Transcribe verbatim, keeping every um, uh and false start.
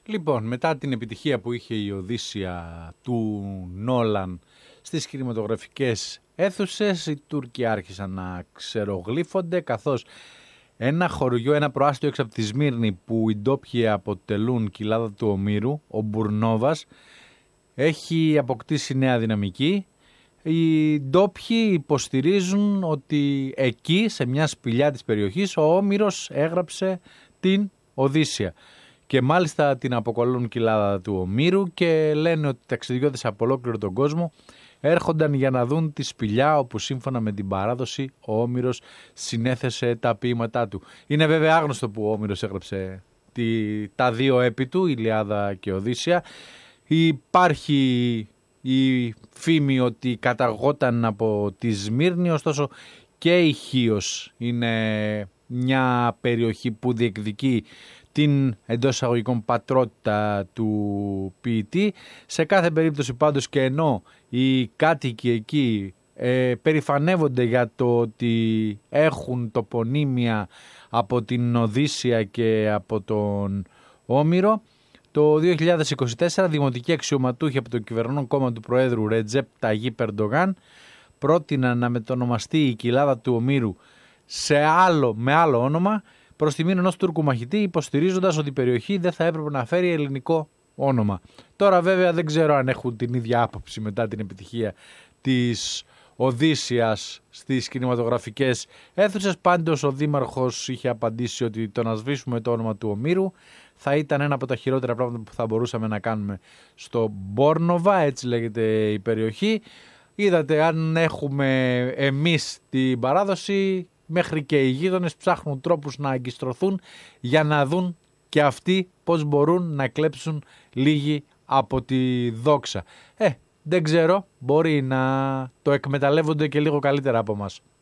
Λοιπόν, μετά την επιτυχία που είχε η Οδύσσεια του Νόλαν στις κινηματογραφικές αίθουσες, οι Τούρκοι άρχισαν να ξερογλύφονται, καθώς ένα χωριό, ένα προάστιο έξω από τη Σμύρνη που οι ντόπιοι αποτελούν κοιλάδα του Ομήρου, ο Μπουρνόβας, έχει αποκτήσει νέα δυναμική. Οι ντόπιοι υποστηρίζουν ότι εκεί, σε μια σπηλιά της περιοχής, ο Όμηρος έγραψε την Οδύσσεια. Και μάλιστα την αποκαλούν κοιλάδα του Ομήρου και λένε ότι ταξιδιώτες από ολόκληρο τον κόσμο έρχονταν για να δουν τη σπηλιά όπου σύμφωνα με την παράδοση ο Όμηρος συνέθεσε τα ποίηματά του. Είναι βέβαια άγνωστο που ο Όμηρος έγραψε τη, τα δύο έπι του, Ηλιάδα και Οδύσσεια. Υπάρχει η φήμη ότι καταγόταν από τη Σμύρνη, ωστόσο και η Χίος είναι μια περιοχή που διεκδικεί την εντός εισαγωγικών πατρότητα του ποιητή. Σε κάθε περίπτωση πάντως, και ενώ οι κάτοικοι εκεί ε, περηφανεύονται για το ότι έχουν τοπονύμια από την Οδύσσεια και από τον Όμηρο, το δύο χιλιάδες είκοσι τέσσερα δημοτικοί αξιωματούχοι από το κυβερνών κόμμα του Προέδρου Ρετζέπ Ταγίπ Ερντογάν πρότειναν να μετονομαστεί η κοιλάδα του Ομήρου σε άλλο, με άλλο όνομα, προς τιμήν ενός Τούρκου μαχητή, υποστηρίζοντας ότι η περιοχή δεν θα έπρεπε να φέρει ελληνικό όνομα. Τώρα βέβαια δεν ξέρω αν έχουν την ίδια άποψη μετά την επιτυχία της Οδύσσειας στις κινηματογραφικές αίθουσες. Πάντως ο δήμαρχος είχε απαντήσει ότι το να σβήσουμε το όνομα του Ομήρου θα ήταν ένα από τα χειρότερα πράγματα που θα μπορούσαμε να κάνουμε στο Μπόρνοβα, έτσι λέγεται η περιοχή. Είδατε, αν έχουμε εμείς την παράδοση, μέχρι και οι γείτονες ψάχνουν τρόπους να αγκιστρωθούν για να δουν και αυτοί πώς μπορούν να κλέψουν λίγοι από τη δόξα. Ε, δεν ξέρω, μπορεί να το εκμεταλλεύονται και λίγο καλύτερα από μας.